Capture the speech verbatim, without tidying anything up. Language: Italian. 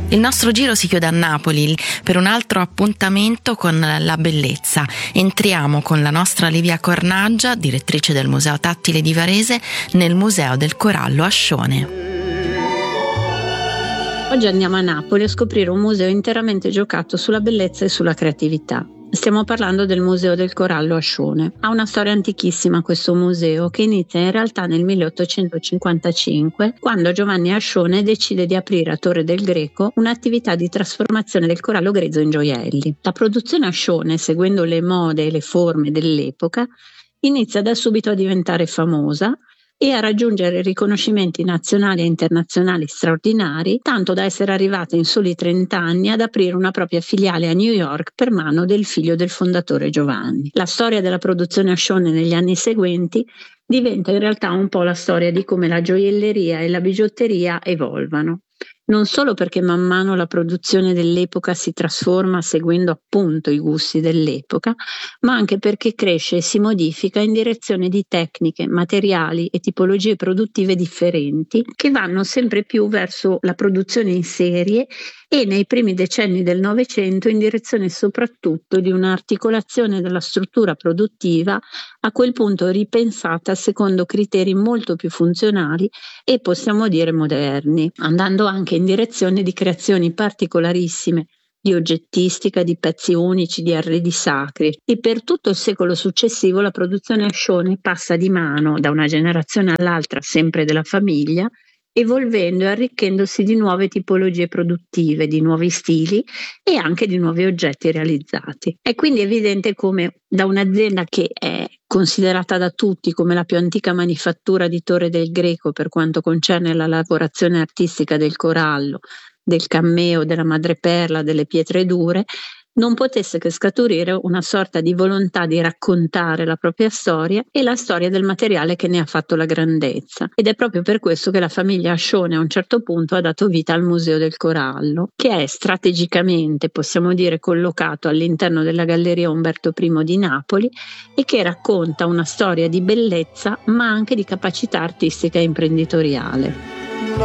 Il nostro giro si chiude a Napoli per un altro appuntamento con la bellezza. Entriamo con la nostra Livia Cornaggia, direttrice del Museo Tattile di Varese, nel Museo del Corallo a Scione. Oggi andiamo a Napoli a scoprire un museo interamente giocato sulla bellezza e sulla creatività. Stiamo parlando del Museo del Corallo a Scione. Ha una storia antichissima questo museo, che inizia in realtà nel milleottocentocinquantacinque, quando Giovanni Ascione decide di aprire a Torre del Greco un'attività di trasformazione del corallo grezzo in gioielli. La produzione a Scione, seguendo le mode e le forme dell'epoca, inizia da subito a diventare famosa e a raggiungere riconoscimenti nazionali e internazionali straordinari, tanto da essere arrivata in soli trenta anni ad aprire una propria filiale a New York per mano del figlio del fondatore Giovanni. La storia della produzione a Scione negli anni seguenti diventa in realtà un po' la storia di come la gioielleria e la bigiotteria evolvano. Non solo perché man mano la produzione dell'epoca si trasforma seguendo appunto i gusti dell'epoca, ma anche perché cresce e si modifica in direzione di tecniche, materiali e tipologie produttive differenti che vanno sempre più verso la produzione in serie e nei primi decenni del Novecento in direzione soprattutto di un'articolazione della struttura produttiva a quel punto ripensata secondo criteri molto più funzionali e possiamo dire moderni, andando anche in direzione di creazioni particolarissime di oggettistica, di pezzi unici, di arredi sacri. E per tutto il secolo successivo la produzione a Scione passa di mano da una generazione all'altra sempre della famiglia, evolvendo e arricchendosi di nuove tipologie produttive, di nuovi stili e anche di nuovi oggetti realizzati. È quindi evidente come da un'azienda che è considerata da tutti come la più antica manifattura di Torre del Greco per quanto concerne la lavorazione artistica del corallo, del cammeo, della madreperla, delle pietre dure, non potesse che scaturire una sorta di volontà di raccontare la propria storia e la storia del materiale che ne ha fatto la grandezza. Ed è proprio per questo che la famiglia Ascione a un certo punto ha dato vita al Museo del Corallo, che è strategicamente, possiamo dire, collocato all'interno della Galleria Umberto I di Napoli e che racconta una storia di bellezza ma anche di capacità artistica e imprenditoriale.